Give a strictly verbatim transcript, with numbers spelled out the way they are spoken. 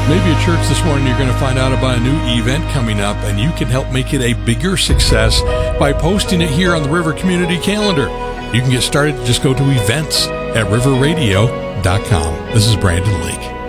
Maybe at church this morning you're going to find out about a new event coming up, and you can help make it a bigger success by posting it here on the River Community Calendar. You can get started. Just go to events at river radio dot com. This is Brandon Lake.